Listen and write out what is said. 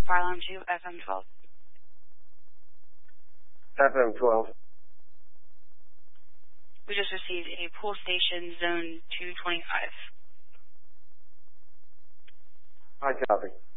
Fire Alarm 2, FM 12. FM 12. We just received a pool station zone 225. Hi, copy.